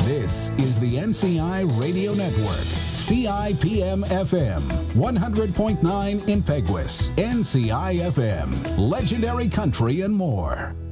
This is the NCI Radio Network, CIPM FM, 100.9 in Peguis, NCI FM, Legendary Country and more.